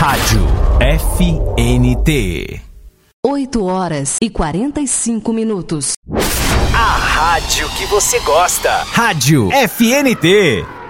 Rádio FNT. 8h45. A rádio que você gosta. Rádio FNT.